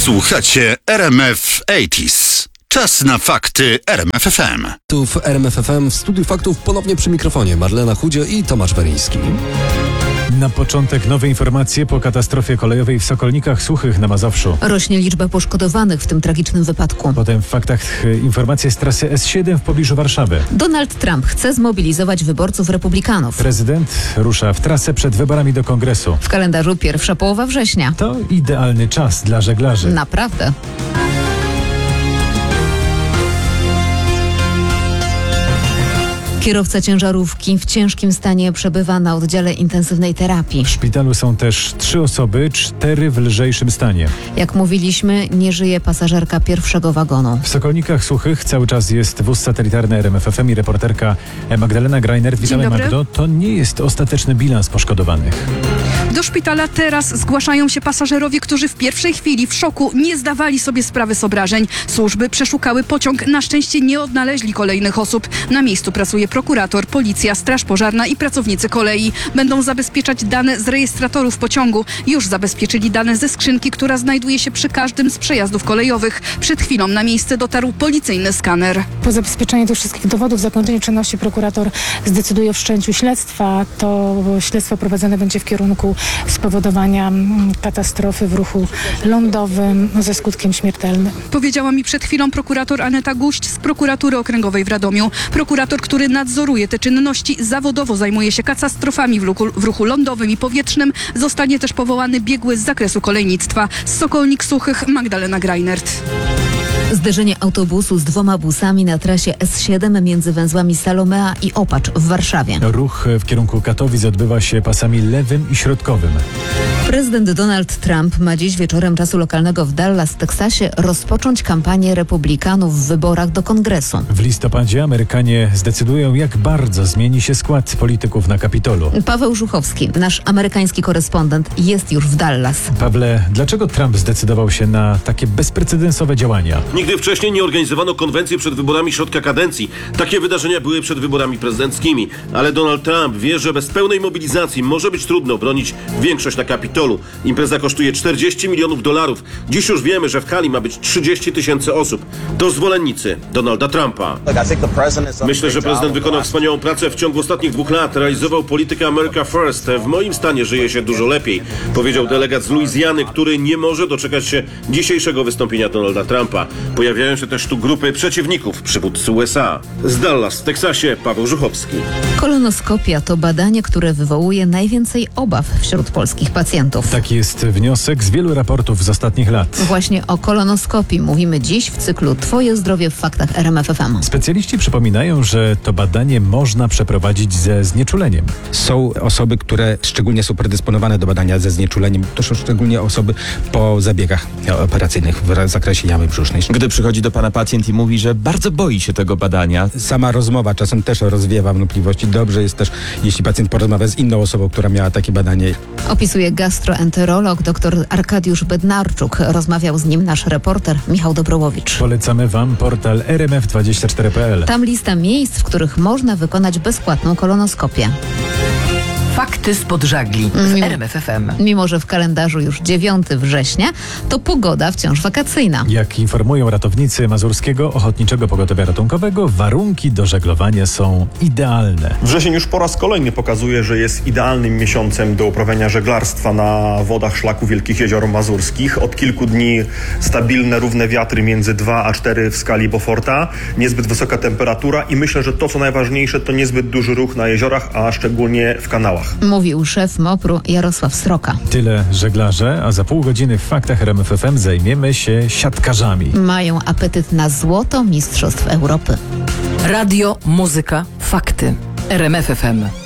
Słuchacie RMF 80s. Czas na fakty RMF FM. Tu w RMF FM w Studiu Faktów ponownie przy mikrofonie Marlena Chudzie i Tomasz Beriński. Na początek nowe informacje po katastrofie kolejowej w Sokolnikach Suchych na Mazowszu. Rośnie liczba poszkodowanych w tym tragicznym wypadku. Potem w faktach informacje z trasy S7 w pobliżu Warszawy. Donald Trump chce zmobilizować wyborców republikanów. Prezydent rusza w trasę przed wyborami do Kongresu. W kalendarzu pierwsza połowa września. To idealny czas dla żeglarzy. Naprawdę. Kierowca ciężarówki w ciężkim stanie przebywa na oddziale intensywnej terapii. W szpitalu są też 3 osoby, 4 w lżejszym stanie. Jak mówiliśmy, nie żyje pasażerka pierwszego wagonu. W Sokolnikach Suchych cały czas jest wóz satelitarny RMF FM i reporterka Magdalena Greiner. Witamy, Magdo. To nie jest ostateczny bilans poszkodowanych. Do szpitala teraz zgłaszają się pasażerowie, którzy w pierwszej chwili w szoku nie zdawali sobie sprawy z obrażeń. Służby przeszukały pociąg. Na szczęście nie odnaleźli kolejnych osób. Na miejscu pracuje prokurator, policja, straż pożarna i pracownicy kolei. Będą zabezpieczać dane z rejestratorów pociągu. Już zabezpieczyli dane ze skrzynki, która znajduje się przy każdym z przejazdów kolejowych. Przed chwilą na miejsce dotarł policyjny skaner. Po zabezpieczeniu tych wszystkich dowodów, zakończeniu czynności prokurator zdecyduje o wszczęciu śledztwa. To śledztwo prowadzone będzie w kierunku spowodowania katastrofy w ruchu lądowym ze skutkiem śmiertelnym. Powiedziała mi przed chwilą prokurator Aneta Guść z prokuratury okręgowej w Radomiu. Prokurator, który nadzoruje te czynności, zawodowo zajmuje się katastrofami w ruchu lądowym i powietrznym. Zostanie też powołany biegły z zakresu kolejnictwa. Z Sokolnik Suchych Magdalena Greinert. Zderzenie autobusu z 2 busami na trasie S7 między węzłami Salomea i Opacz w Warszawie. Ruch w kierunku Katowic odbywa się pasami lewym i środkowym. Prezydent Donald Trump ma dziś wieczorem czasu lokalnego w Dallas, Teksasie rozpocząć kampanię republikanów w wyborach do Kongresu. W listopadzie Amerykanie zdecydują, jak bardzo zmieni się skład polityków na Kapitolu. Paweł Żuchowski, nasz amerykański korespondent, jest już w Dallas. Pawle, dlaczego Trump zdecydował się na takie bezprecedensowe działania? Nigdy wcześniej nie organizowano konwencji przed wyborami środka kadencji. Takie wydarzenia były przed wyborami prezydenckimi. Ale Donald Trump wie, że bez pełnej mobilizacji może być trudno obronić większość na Kapitolu. Impreza kosztuje $40 milionów. Dziś już wiemy, że w hali ma być 30 000 osób. To zwolennicy Donalda Trumpa. Myślę, że prezydent wykonał wspaniałą pracę w ciągu ostatnich 2 lat. Realizował politykę America First. W moim stanie żyje się dużo lepiej, powiedział delegat z Luizjany, który nie może doczekać się dzisiejszego wystąpienia Donalda Trumpa. Pojawiają się też tu grupy przeciwników przywódcy USA. Z Dallas w Teksasie Paweł Żuchowski. Kolonoskopia to badanie, które wywołuje najwięcej obaw wśród polskich pacjentów. Taki jest wniosek z wielu raportów z ostatnich lat. Właśnie o kolonoskopii mówimy dziś w cyklu Twoje zdrowie w faktach RMF FM. Specjaliści przypominają, że to badanie można przeprowadzić ze znieczuleniem. Są osoby, które szczególnie są predysponowane do badania ze znieczuleniem. To są szczególnie osoby po zabiegach operacyjnych w zakresie jamy brzusznej. Gdy przychodzi do pana pacjent i mówi, że bardzo boi się tego badania. Sama rozmowa czasem też rozwiewa wątpliwości. Dobrze jest też, jeśli pacjent porozmawia z inną osobą, która miała takie badanie. Opisuje gastroenterolog dr Arkadiusz Bednarczuk. Rozmawiał z nim nasz reporter Michał Dobrołowicz. Polecamy Wam portal rmf24.pl. Tam lista miejsc, w których można wykonać bezpłatną kolonoskopię. Fakty spod żagli w RMF FM. Mimo że w kalendarzu już 9 września, to pogoda wciąż wakacyjna. Jak informują ratownicy Mazurskiego Ochotniczego Pogotowia Ratunkowego, warunki do żeglowania są idealne. Wrzesień już po raz kolejny pokazuje, że jest idealnym miesiącem do uprawiania żeglarstwa na wodach szlaku Wielkich Jezior Mazurskich. Od kilku dni stabilne, równe wiatry między 2 a 4 w skali Beauforta, niezbyt wysoka temperatura i myślę, że to co najważniejsze to niezbyt duży ruch na jeziorach, a szczególnie w kanałach. Mówił szef MOPR-u Jarosław Sroka. Tyle żeglarze, a za pół godziny w faktach RMF FM zajmiemy się siatkarzami. Mają apetyt na złoto mistrzostw Europy. Radio, muzyka, fakty. RMF FM.